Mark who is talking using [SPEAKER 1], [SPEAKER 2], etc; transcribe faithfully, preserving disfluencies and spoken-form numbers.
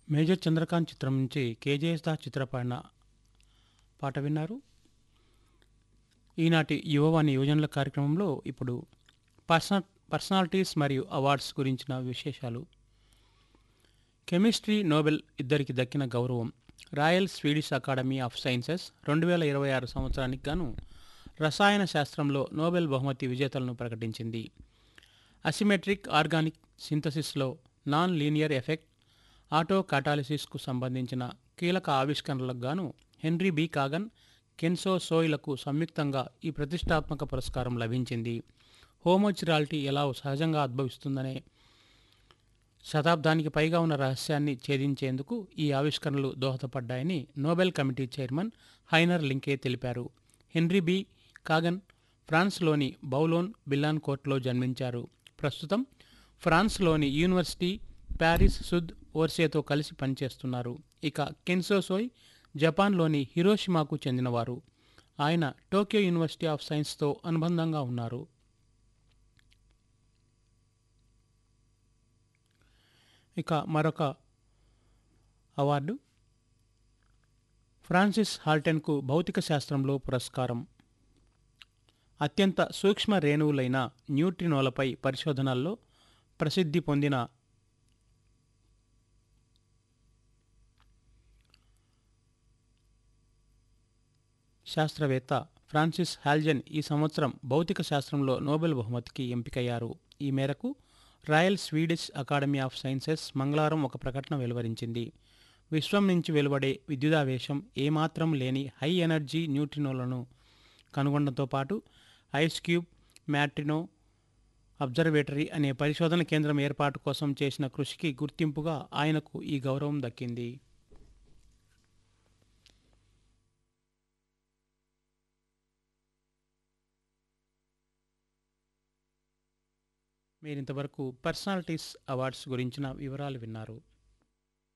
[SPEAKER 1] Major Chandrakant చిత్రం నుంచి KJS Das చిత్ర పాడిన పాట విన్నారు. ఈనాటి యువవాణి యువజనుల కార్యక్రమంలో ఇప్పుడు పర్సన పర్సనాలిటీస్ మరియు అవార్డ్స్ గురించిన విశేషాలు. కెమిస్ట్రీ నోబెల్ ఇద్దరికి దక్కిన గౌరవం. Royal Swedish academy of sciences రెండు వేల ఇరవై ఆరు సంవత్సరానికి గాను రసాయన శాస్త్రంలో నోబెల్ బహుమతి విజేతలను ప్రకటించింది. Asymmetric organic సింథసిస్లో non linear effect auto కాటాలిసిస్కు సంబంధించిన కీలక ఆవిష్కరణలకు గాను హెన్రీ బి కాగన్, కెన్సో సోయ్లకు సంయుక్తంగా ఈ ప్రతిష్టాత్మక పురస్కారం లభించింది. హోమోచిరాలిటీ ఎలా సహజంగా ఉద్భవిస్తుందనే శతాబ్దానికి పైగా ఉన్న రహస్యాన్ని ఛేదించేందుకు ఈ ఆవిష్కరణలు దోహదపడ్డాయని నోబెల్ కమిటీ చైర్మన్ హైనర్ లింకే తెలిపారు. హెన్రీ బి కాగన్ ఫ్రాన్స్లోని బౌలోన్ బిల్లాన్కోర్ట్లో జన్మించారు. ప్రస్తుతం ఫ్రాన్స్లోని యూనివర్సిటీ ప్యారిస్ సుద్ ఓర్సేతో కలిసి పనిచేస్తున్నారు. ఇక కెన్సో సోయ్ జపాన్లోని హిరోషిమాకు చెందినవారు. ఆయన టోక్యో యూనివర్సిటీ ఆఫ్ సైన్స్తో అనుబంధంగా ఉన్నారు. ఇక మరొక అవార్డు ఫ్రాన్సిస్ హాల్టెన్కు భౌతిక శాస్త్రంలో పురస్కారం. అత్యంత సూక్ష్మ రేణువులైన న్యూట్రినోలపై పరిశోధనల్లో ప్రసిద్ధి పొందిన శాస్త్రవేత్త ఫ్రాన్సిస్ హాల్జెన్ ఈ సంవత్సరం భౌతిక శాస్త్రంలో నోబెల్ బహుమతికి ఎంపికయ్యారు. ఈ మేరకు royal Swedish academy of sciences మంగళవారం ఒక ప్రకటన వెలువరించింది. విశ్వం నుంచి వెలువడే విద్యుదావేశం ఏమాత్రం లేని హై ఎనర్జీ న్యూట్రినోలను కనుగొనడంతో పాటు ఐస్ క్యూబ్ మ్యాట్రినో అబ్జర్వేటరీ అనే పరిశోధన కేంద్రం ఏర్పాటు కోసం చేసిన కృషికి గుర్తింపుగా ఆయనకు ఈ గౌరవం దక్కింది. మీరింతవరకు పర్సనాలిటీస్ అవార్డ్స్ గురించిన వివరాలు విన్నారు.